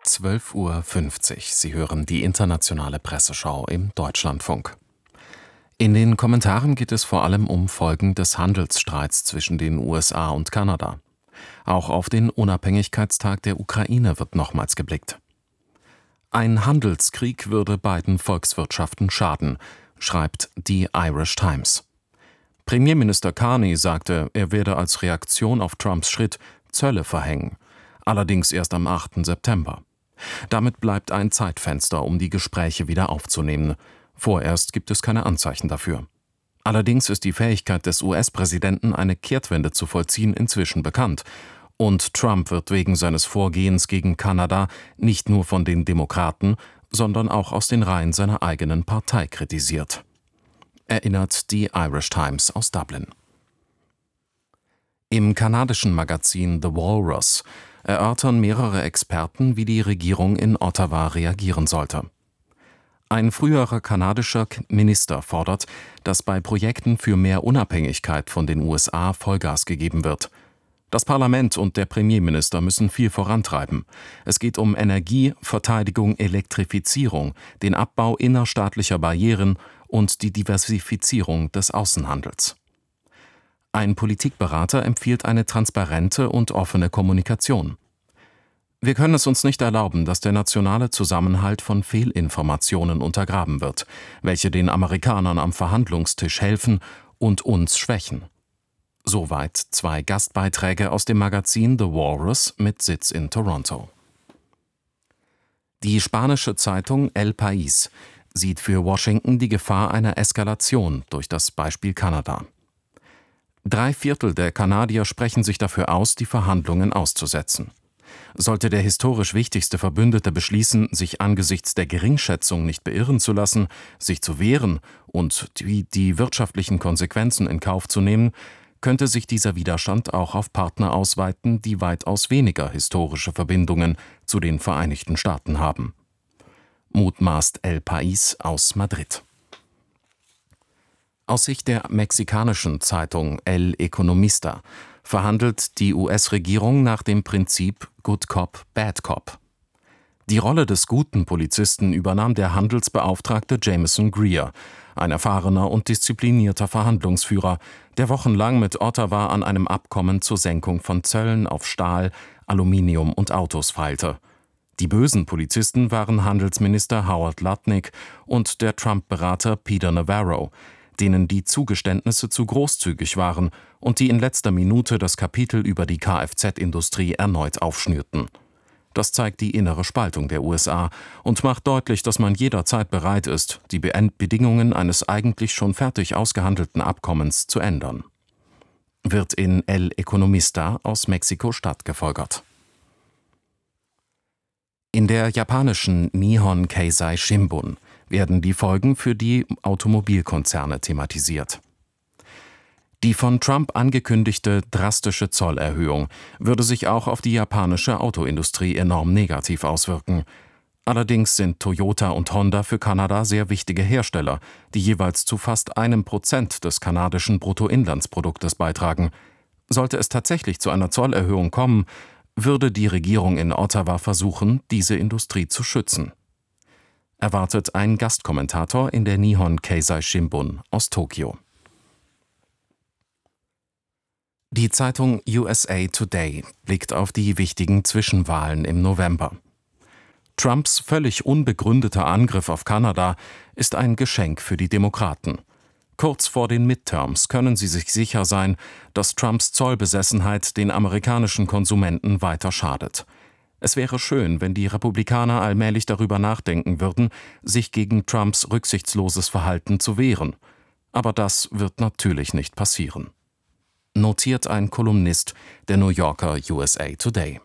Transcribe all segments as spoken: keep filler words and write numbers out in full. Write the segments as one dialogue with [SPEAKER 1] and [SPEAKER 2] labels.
[SPEAKER 1] zwölf Uhr fünfzig. Sie hören die internationale Presseschau im Deutschlandfunk. In den Kommentaren geht es vor allem um Folgen des Handelsstreits zwischen den U S A und Kanada. Auch auf den Unabhängigkeitstag der Ukraine wird nochmals geblickt. Ein Handelskrieg würde beiden Volkswirtschaften schaden, schreibt die Irish Times. Premierminister Carney sagte, er werde als Reaktion auf Trumps Schritt Zölle verhängen, allerdings erst am achten September. Damit bleibt ein Zeitfenster, um die Gespräche wieder aufzunehmen. Vorerst gibt es keine Anzeichen dafür. Allerdings ist die Fähigkeit des U S-Präsidenten, eine Kehrtwende zu vollziehen, inzwischen bekannt. Und Trump wird wegen seines Vorgehens gegen Kanada nicht nur von den Demokraten, sondern auch aus den Reihen seiner eigenen Partei kritisiert. Erinnert die Irish Times aus Dublin. Im kanadischen Magazin The Walrus erörtern mehrere Experten, wie die Regierung in Ottawa reagieren sollte. Ein früherer kanadischer Minister fordert, dass bei Projekten für mehr Unabhängigkeit von den U S A Vollgas gegeben wird. Das Parlament und der Premierminister müssen viel vorantreiben. Es geht um Energie, Verteidigung, Elektrifizierung, den Abbau innerstaatlicher Barrieren und die Diversifizierung des Außenhandels. Ein Politikberater empfiehlt eine transparente und offene Kommunikation. Wir können es uns nicht erlauben, dass der nationale Zusammenhalt von Fehlinformationen untergraben wird, welche den Amerikanern am Verhandlungstisch helfen und uns schwächen. Soweit zwei Gastbeiträge aus dem Magazin The Walrus mit Sitz in Toronto. Die spanische Zeitung El País sieht für Washington die Gefahr einer Eskalation durch das Beispiel Kanada. Drei Viertel der Kanadier sprechen sich dafür aus, die Verhandlungen auszusetzen. Sollte der historisch wichtigste Verbündete beschließen, sich angesichts der Geringschätzung nicht beirren zu lassen, sich zu wehren und die, die wirtschaftlichen Konsequenzen in Kauf zu nehmen, könnte sich dieser Widerstand auch auf Partner ausweiten, die weitaus weniger historische Verbindungen zu den Vereinigten Staaten haben. Mutmaßt El País aus Madrid. Aus Sicht der mexikanischen Zeitung El Economista verhandelt die U S-Regierung nach dem Prinzip Good Cop, Bad Cop. Die Rolle des guten Polizisten übernahm der Handelsbeauftragte Jameson Greer, ein erfahrener und disziplinierter Verhandlungsführer, der wochenlang mit Ottawa an einem Abkommen zur Senkung von Zöllen auf Stahl, Aluminium und Autos feilte. Die bösen Polizisten waren Handelsminister Howard Lutnick und der Trump-Berater Peter Navarro, denen die Zugeständnisse zu großzügig waren und die in letzter Minute das Kapitel über die Kfz-Industrie erneut aufschnürten. Das zeigt die innere Spaltung der U S A und macht deutlich, dass man jederzeit bereit ist, die Bedingungen eines eigentlich schon fertig ausgehandelten Abkommens zu ändern. Wird in El Economista aus Mexiko-Stadt gefolgert. In der japanischen Nihon Keizai Shimbun werden die Folgen für die Automobilkonzerne thematisiert. Die von Trump angekündigte drastische Zollerhöhung würde sich auch auf die japanische Autoindustrie enorm negativ auswirken. Allerdings sind Toyota und Honda für Kanada sehr wichtige Hersteller, die jeweils zu fast einem Prozent des kanadischen Bruttoinlandsproduktes beitragen. Sollte es tatsächlich zu einer Zollerhöhung kommen, würde die Regierung in Ottawa versuchen, diese Industrie zu schützen. Erwartet ein Gastkommentator in der Nihon Keizai Shimbun aus Tokio. Die Zeitung U S A Today blickt auf die wichtigen Zwischenwahlen im November. Trumps völlig unbegründeter Angriff auf Kanada ist ein Geschenk für die Demokraten. Kurz vor den Midterms können sie sich sicher sein, dass Trumps Zollbesessenheit den amerikanischen Konsumenten weiter schadet. Es wäre schön, wenn die Republikaner allmählich darüber nachdenken würden, sich gegen Trumps rücksichtsloses Verhalten zu wehren. Aber das wird natürlich nicht passieren. Notiert ein Kolumnist der New Yorker U S A Today.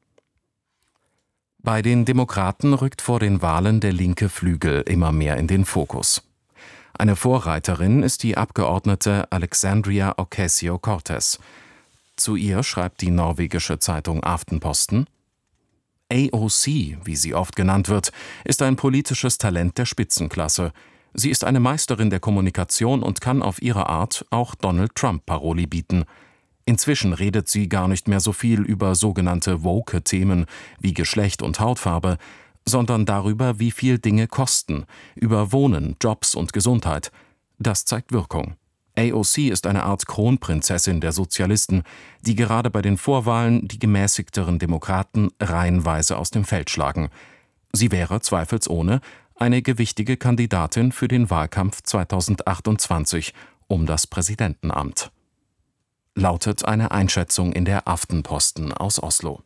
[SPEAKER 1] Bei den Demokraten rückt vor den Wahlen der linke Flügel immer mehr in den Fokus. Eine Vorreiterin ist die Abgeordnete Alexandria Ocasio-Cortez. Zu ihr schreibt die norwegische Zeitung Aftenposten: A O C, wie sie oft genannt wird, ist ein politisches Talent der Spitzenklasse. Sie ist eine Meisterin der Kommunikation und kann auf ihre Art auch Donald Trump Paroli bieten. Inzwischen redet sie gar nicht mehr so viel über sogenannte woke Themen wie Geschlecht und Hautfarbe, sondern darüber, wie viel Dinge kosten, über Wohnen, Jobs und Gesundheit. Das zeigt Wirkung. A O C ist eine Art Kronprinzessin der Sozialisten, die gerade bei den Vorwahlen die gemäßigteren Demokraten reihenweise aus dem Feld schlagen. Sie wäre zweifelsohne eine gewichtige Kandidatin für den Wahlkampf zweitausendachtundzwanzig um das Präsidentenamt. Lautet eine Einschätzung in der Aftenposten aus Oslo.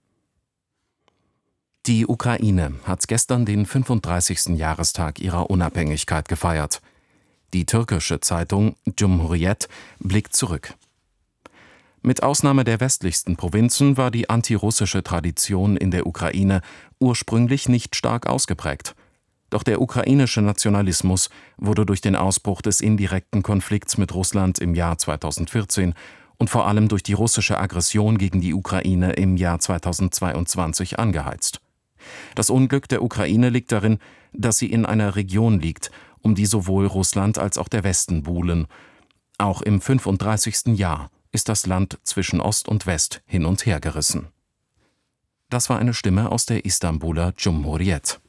[SPEAKER 1] Die Ukraine hat gestern den fünfunddreißigsten Jahrestag ihrer Unabhängigkeit gefeiert. Die türkische Zeitung Cumhuriyet blickt zurück. Mit Ausnahme der westlichsten Provinzen war die antirussische Tradition in der Ukraine ursprünglich nicht stark ausgeprägt. Doch der ukrainische Nationalismus wurde durch den Ausbruch des indirekten Konflikts mit Russland im Jahr zweitausendvierzehn und vor allem durch die russische Aggression gegen die Ukraine im Jahr zweitausendzweiundzwanzig angeheizt. Das Unglück der Ukraine liegt darin, dass sie in einer Region liegt, um die sowohl Russland als auch der Westen buhlen. Auch im fünfunddreißigsten Jahr ist das Land zwischen Ost und West hin und her gerissen. Das war eine Stimme aus der Istanbuler Cumhuriyet.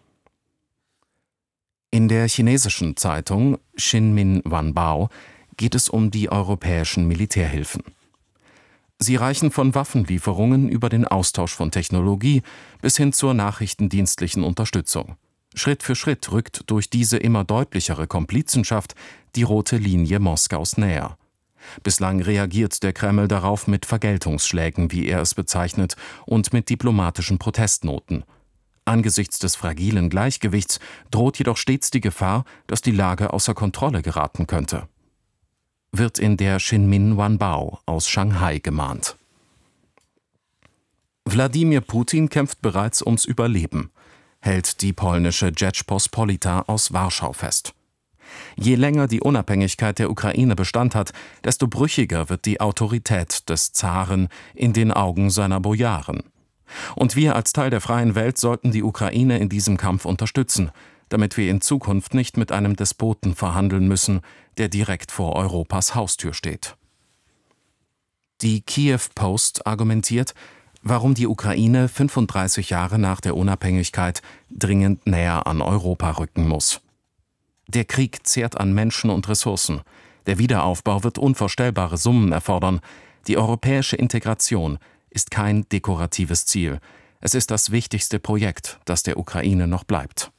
[SPEAKER 1] In der chinesischen Zeitung Xinmin Wanbao geht es um die europäischen Militärhilfen. Sie reichen von Waffenlieferungen über den Austausch von Technologie bis hin zur nachrichtendienstlichen Unterstützung. Schritt für Schritt rückt durch diese immer deutlichere Komplizenschaft die rote Linie Moskaus näher. Bislang reagiert der Kreml darauf mit Vergeltungsschlägen, wie er es bezeichnet, und mit diplomatischen Protestnoten. Angesichts des fragilen Gleichgewichts droht jedoch stets die Gefahr, dass die Lage außer Kontrolle geraten könnte. Wird in der Xinmin Wanbao aus Shanghai gemahnt. Wladimir Putin kämpft bereits ums Überleben, hält die polnische Rzeczpospolita aus Warschau fest. Je länger die Unabhängigkeit der Ukraine Bestand hat, desto brüchiger wird die Autorität des Zaren in den Augen seiner Bojaren. Und wir als Teil der freien Welt sollten die Ukraine in diesem Kampf unterstützen, damit wir in Zukunft nicht mit einem Despoten verhandeln müssen, der direkt vor Europas Haustür steht. Die Kiew Post argumentiert, warum die Ukraine fünfunddreißig Jahre nach der Unabhängigkeit dringend näher an Europa rücken muss. Der Krieg zehrt an Menschen und Ressourcen. Der Wiederaufbau wird unvorstellbare Summen erfordern. Die europäische Integration ist kein dekoratives Ziel. Es ist das wichtigste Projekt, das der Ukraine noch bleibt.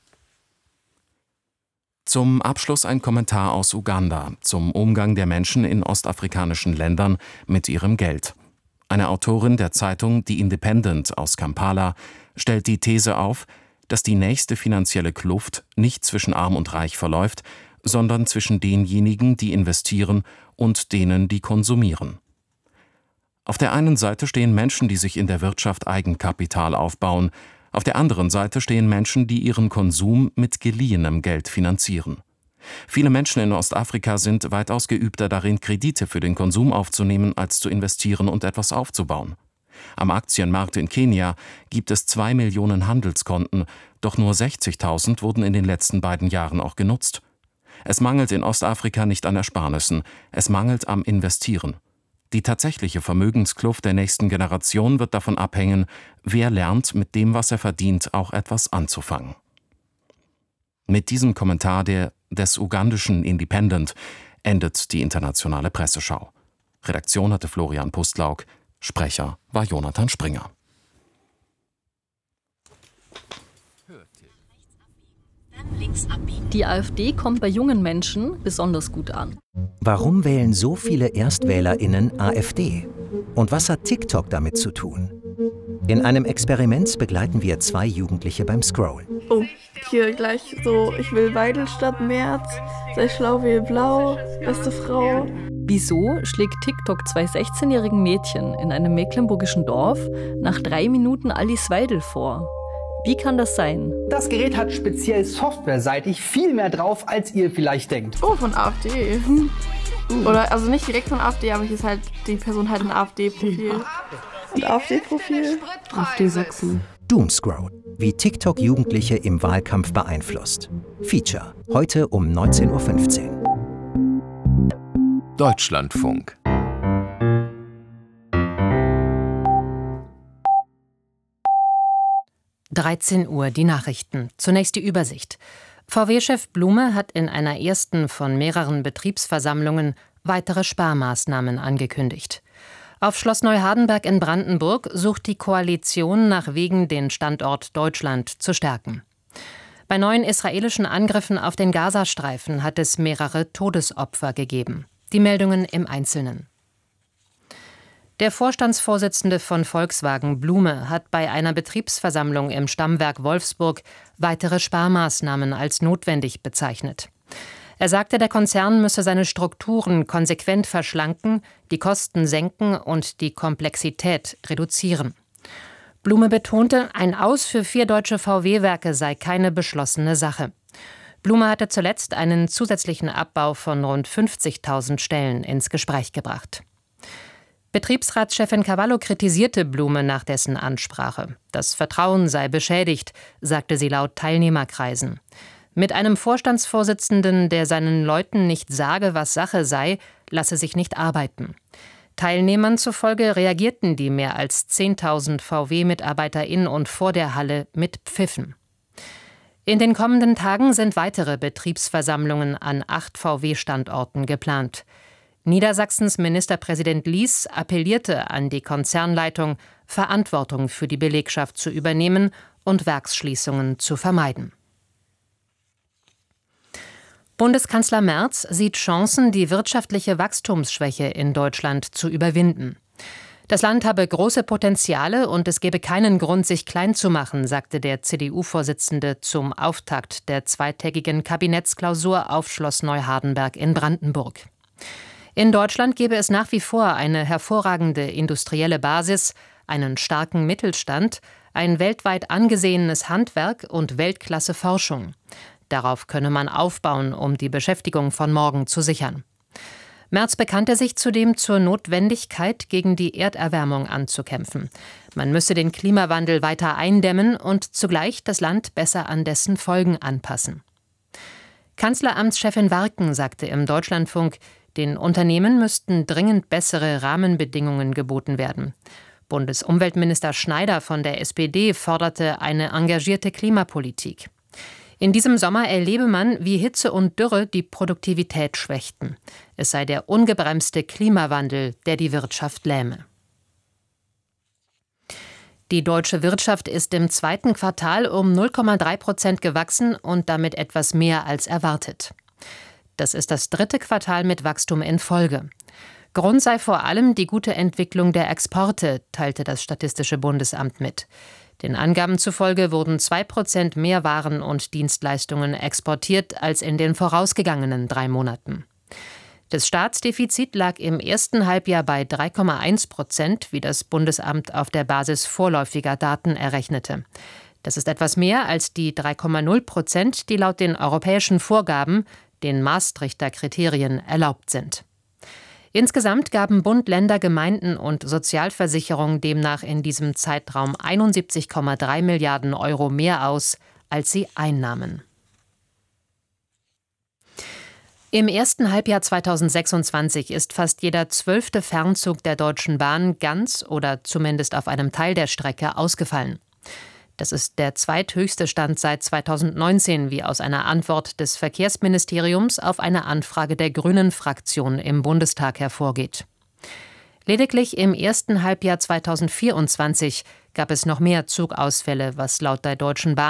[SPEAKER 1] Zum Abschluss ein Kommentar aus Uganda zum Umgang der Menschen in ostafrikanischen Ländern mit ihrem Geld. Eine Autorin der Zeitung The Independent aus Kampala stellt die These auf, dass die nächste finanzielle Kluft nicht zwischen Arm und Reich verläuft, sondern zwischen denjenigen, die investieren, und denen, die konsumieren. Auf der einen Seite stehen Menschen, die sich in der Wirtschaft Eigenkapital aufbauen, auf der anderen Seite stehen Menschen, die ihren Konsum mit geliehenem Geld finanzieren. Viele Menschen in Ostafrika sind weitaus geübter darin, Kredite für den Konsum aufzunehmen, als zu investieren und etwas aufzubauen. Am Aktienmarkt in Kenia gibt es zwei Millionen Handelskonten, doch nur sechzigtausend wurden in den letzten beiden Jahren auch genutzt. Es mangelt in Ostafrika nicht an Ersparnissen, es mangelt am Investieren. Die tatsächliche Vermögenskluft der nächsten Generation wird davon abhängen, wer lernt, mit dem, was er verdient, auch etwas anzufangen. Mit diesem Kommentar der, des ugandischen Independent endet die internationale Presseschau. Redaktion hatte Florian Pustlauk, Sprecher war Jonathan Springer.
[SPEAKER 2] Die AfD kommt bei jungen Menschen besonders gut an.
[SPEAKER 3] Warum wählen so viele ErstwählerInnen AfD? Und was hat TikTok damit zu tun? In einem Experiment begleiten wir zwei Jugendliche beim Scrollen.
[SPEAKER 4] Oh, hier gleich so, ich will Weidel statt Merz, sei schlau wie blau, beste Frau.
[SPEAKER 2] Wieso schlägt TikTok zwei sechzehnjährigen Mädchen in einem mecklenburgischen Dorf nach drei Minuten Alice Weidel vor? Wie kann das sein?
[SPEAKER 5] Das Gerät hat speziell softwareseitig viel mehr drauf, als ihr vielleicht denkt.
[SPEAKER 4] Oh, von AfD. Oder, also nicht direkt von AfD, aber hier ist halt die Person halt ein AfD-Profil. Ein AfD-Profil?
[SPEAKER 2] AfD Sachsen.
[SPEAKER 3] Doomscroll, wie TikTok Jugendliche im Wahlkampf beeinflusst. Feature, heute um neunzehn Uhr fünfzehn.
[SPEAKER 1] Deutschlandfunk
[SPEAKER 6] dreizehn Uhr die Nachrichten. Zunächst die Übersicht. V W-Chef Blume hat in einer ersten von mehreren Betriebsversammlungen weitere Sparmaßnahmen angekündigt. Auf Schloss Neuhardenberg in Brandenburg sucht die Koalition nach Wegen, den Standort Deutschland zu stärken. Bei neuen israelischen Angriffen auf den Gazastreifen hat es mehrere Todesopfer gegeben. Die Meldungen im Einzelnen. Der Vorstandsvorsitzende von Volkswagen, Blume, hat bei einer Betriebsversammlung im Stammwerk Wolfsburg weitere Sparmaßnahmen als notwendig bezeichnet. Er sagte, der Konzern müsse seine Strukturen konsequent verschlanken, die Kosten senken und die Komplexität reduzieren. Blume betonte, ein Aus für vier deutsche V W-Werke sei keine beschlossene Sache. Blume hatte zuletzt einen zusätzlichen Abbau von rund fünfzigtausend Stellen ins Gespräch gebracht. Betriebsratschefin Cavallo kritisierte Blume nach dessen Ansprache. Das Vertrauen sei beschädigt, sagte sie laut Teilnehmerkreisen. Mit einem Vorstandsvorsitzenden, der seinen Leuten nicht sage, was Sache sei, lasse sich nicht arbeiten. Teilnehmern zufolge reagierten die mehr als zehntausend V W-Mitarbeiter in und vor der Halle mit Pfiffen. In den kommenden Tagen sind weitere Betriebsversammlungen an acht V W-Standorten geplant. Niedersachsens Ministerpräsident Lies appellierte an die Konzernleitung, Verantwortung für die Belegschaft zu übernehmen und Werksschließungen zu vermeiden. Bundeskanzler Merz sieht Chancen, die wirtschaftliche Wachstumsschwäche in Deutschland zu überwinden. Das Land habe große Potenziale und es gebe keinen Grund, sich klein zu machen, sagte der C D U-Vorsitzende zum Auftakt der zweitägigen Kabinettsklausur auf Schloss Neuhardenberg in Brandenburg. In Deutschland gäbe es nach wie vor eine hervorragende industrielle Basis, einen starken Mittelstand, ein weltweit angesehenes Handwerk und Weltklasse-Forschung. Darauf könne man aufbauen, um die Beschäftigung von morgen zu sichern. Merz bekannte sich zudem zur Notwendigkeit, gegen die Erderwärmung anzukämpfen. Man müsse den Klimawandel weiter eindämmen und zugleich das Land besser an dessen Folgen anpassen. Kanzleramtschefin Warken sagte im Deutschlandfunk, den Unternehmen müssten dringend bessere Rahmenbedingungen geboten werden. Bundesumweltminister Schneider von der S P D forderte eine engagierte Klimapolitik. In diesem Sommer erlebe man, wie Hitze und Dürre die Produktivität schwächten. Es sei der ungebremste Klimawandel, der die Wirtschaft lähme. Die deutsche Wirtschaft ist im zweiten Quartal um null Komma drei Prozent gewachsen und damit etwas mehr als erwartet. Das ist das dritte Quartal mit Wachstum in Folge. Grund sei vor allem die gute Entwicklung der Exporte, teilte das Statistische Bundesamt mit. Den Angaben zufolge wurden zwei Prozent mehr Waren und Dienstleistungen exportiert als in den vorausgegangenen drei Monaten. Das Staatsdefizit lag im ersten Halbjahr bei drei Komma eins Prozent, wie das Bundesamt auf der Basis vorläufiger Daten errechnete. Das ist etwas mehr als die drei Komma null Prozent, die laut den europäischen Vorgaben, den Maastrichter Kriterien, erlaubt sind. Insgesamt gaben Bund, Länder, Gemeinden und Sozialversicherung demnach in diesem Zeitraum einundsiebzig Komma drei Milliarden Euro mehr aus, als sie einnahmen. Im ersten Halbjahr zweitausendsechsundzwanzig ist fast jeder zwölfte Fernzug der Deutschen Bahn ganz oder zumindest auf einem Teil der Strecke ausgefallen. Das ist der zweithöchste Stand seit zweitausendneunzehn, wie aus einer Antwort des Verkehrsministeriums auf eine Anfrage der Grünen-Fraktion im Bundestag hervorgeht. Lediglich im ersten Halbjahr zweitausendvierundzwanzig gab es noch mehr Zugausfälle, was laut der Deutschen Bahn